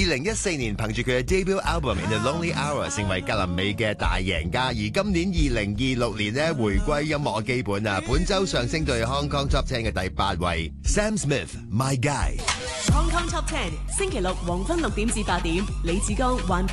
2014年憑住佢嘅 debut album《In the Lonely Hour》成為格林美嘅大贏家，而今年2026年呢，回歸音樂嘅基本啊，本周上升到 Hong Kong Top 10嘅第8位。Sam Smith，My Guy。 Hong Kong Top 10，星期六黃昏6點至8點，李志剛環